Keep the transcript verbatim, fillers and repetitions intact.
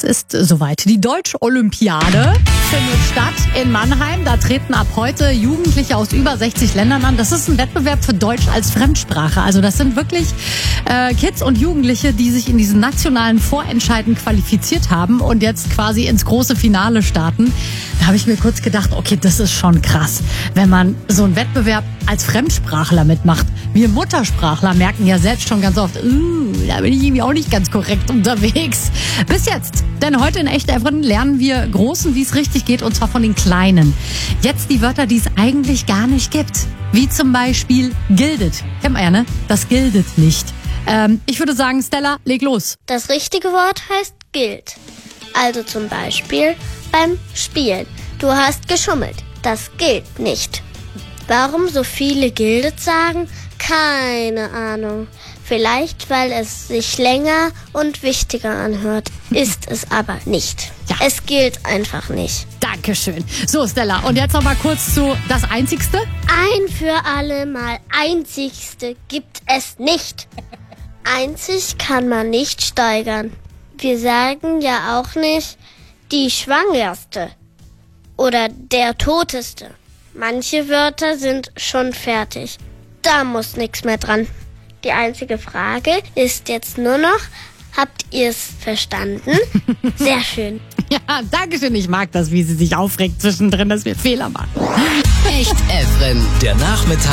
Es ist soweit. Die Deutsch-Olympiade findet statt in Mannheim. Da treten ab heute Jugendliche aus über sechzig Ländern an. Das ist ein Wettbewerb für Deutsch als Fremdsprache. Also das sind wirklich äh, Kids und Jugendliche, die sich in diesen nationalen Vorentscheiden qualifiziert haben und jetzt quasi ins große Finale starten. Da habe ich mir kurz gedacht, okay, das ist schon krass, wenn man so einen Wettbewerb als Fremdsprachler mitmacht. Wir Muttersprachler merken ja selbst schon ganz oft, uh, da bin ich irgendwie auch nicht ganz korrekt unterwegs. Bis jetzt. Denn heute in Echt Everin lernen wir Großen, wie es richtig geht, und zwar von den Kleinen. Jetzt die Wörter, die es eigentlich gar nicht gibt. Wie zum Beispiel gildet. Kennt man ja, ne? Das gildet nicht. Ähm, ich würde sagen, Stella, leg los. Das richtige Wort heißt gilt. Also zum Beispiel beim Spielen. Du hast geschummelt. Das gilt nicht. Warum so viele gildet sagen? Keine Ahnung. Vielleicht, weil es sich länger und wichtiger anhört. Ist es aber nicht. Ja. Es gilt einfach nicht. Dankeschön. So, Stella, und jetzt noch mal kurz zu das Einzigste. Ein für alle Mal Einzigste gibt es nicht. Einzig kann man nicht steigern. Wir sagen ja auch nicht die Schwangerste oder der Toteste. Manche Wörter sind schon fertig. Da muss nichts mehr dran. Die einzige Frage ist jetzt nur noch, habt ihr es verstanden? Sehr schön. Ja, danke schön. Ich mag das, wie sie sich aufregt zwischendrin, dass wir Fehler machen. Echt Everin, der Nachmittag.